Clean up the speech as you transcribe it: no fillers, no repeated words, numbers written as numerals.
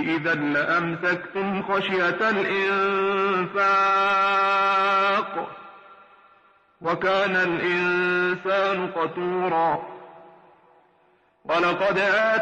إذا لأمسكتم خشية الإنفاق وكان الإنسان قتورا ولقد